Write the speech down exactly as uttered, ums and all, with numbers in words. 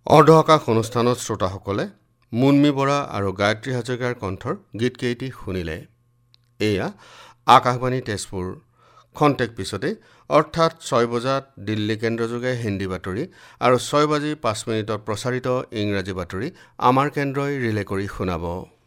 অৰ্ধআকাশ অনুষ্ঠানত শ্ৰোতাসকলে মুন্মী বৰা আৰু গায়ত্ৰী হাজৰিকাৰ কণ্ঠৰ গীতকেইটি শুনিলে। এয়া আকাশবাণী তেজপুৰ। খন্তেক পিছতে অৰ্থাৎ ছয় বজাত দিল্লী কেন্দ্ৰযোগে হিন্দী বাতৰি আৰু ছয় বাজি পাঁচ মিনিটত প্ৰচাৰিত ইংৰাজী বাতৰি আমাৰ কেন্দ্ৰই ৰিলে কৰি শুনাব।